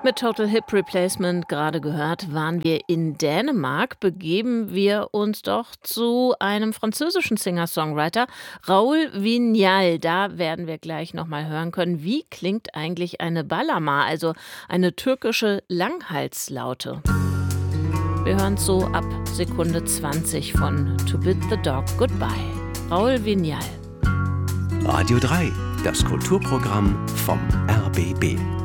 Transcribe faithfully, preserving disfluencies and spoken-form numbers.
Mit Total Hip Replacement, gerade gehört, waren wir in Dänemark. Begeben wir uns doch zu einem französischen Singer-Songwriter, Raoul Vignal. Da werden wir gleich nochmal hören können, wie klingt eigentlich eine Bağlama, also eine türkische Langhalslaute. Wir hören so ab Sekunde zwanzig von To Bid the Dog Goodbye. Raoul Vignal. Radio drei, das Kulturprogramm vom R B B.